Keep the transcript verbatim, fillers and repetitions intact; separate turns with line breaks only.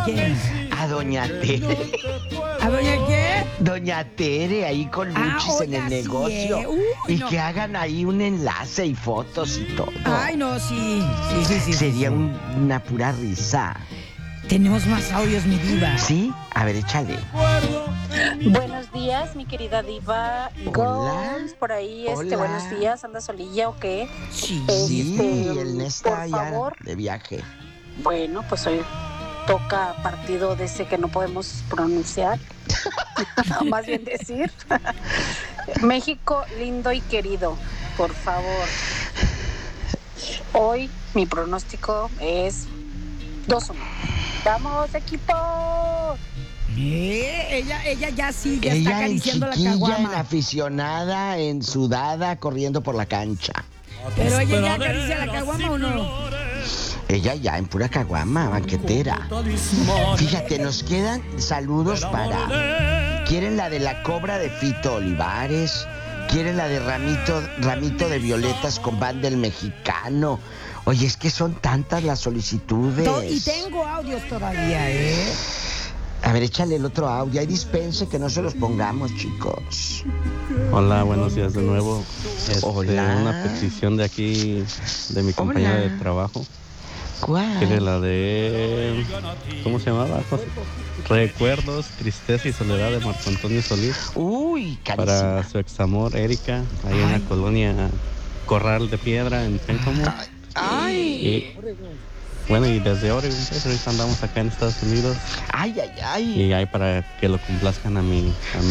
¿Quién?
A doña Tere.
¿A doña qué?
Doña Tere ahí con
Ah,
Luchis en
oiga,
el
sí,
negocio.
¿eh? Uy,
y
no.
que hagan ahí un enlace y fotos y todo.
Ay, no, sí. Sí, sí, sí.
Sería
sí, sí.
un- una pura risa.
Tenemos más audios, mi diva.
¿Sí? A ver, échale.
Buenos días, mi querida diva.
Hola.
Goals, por ahí, este,
Hola.
buenos días, ¿anda solilla o qué?
Sí.
Sí,
Este,
el Nesta
por
ya
favor.
de viaje.
Bueno, pues hoy toca partido de ese que no podemos pronunciar, más bien decir. México lindo y querido, por favor. Hoy mi pronóstico es dos uno. ¡Vamos, equipo!
Eh, ella, ella ya sí, ya está
Ella en
acariciando la
chiquilla, en
caguama.
aficionada, en sudada, corriendo por la cancha.
Pero ella ya acaricia la caguama o no.
Ella ya en pura caguama, banquetera. Fíjate, nos quedan saludos para... ¿Quieren la de la cobra de Fito Olivares? ¿Quieren la de Ramito, Ramito de Violetas con Banda del Mexicano? Oye, es que son tantas las solicitudes.
To- Y tengo audios todavía, ¿eh?
A ver, échale el otro audio. Ahí dispense que no se los pongamos, chicos.
Hola, buenos días de nuevo. Este,
Hola.
Una petición de aquí, de mi compañera
Hola.
de trabajo.
¿Cuál?
Quiere la de... ¿Cómo se llamaba, José? Recuerdos, tristeza y soledad de Marco Antonio Solís.
Uy, carísima.
Para su examor, Erika, ahí en
Ay.
la colonia Corral de Piedra, en Pénjamo.
Ay,
Y bueno, y desde Oregon, pues ahorita andamos acá en Estados Unidos.
ay, ay, ay.
Y ahí para que lo complazcan a mi, a mi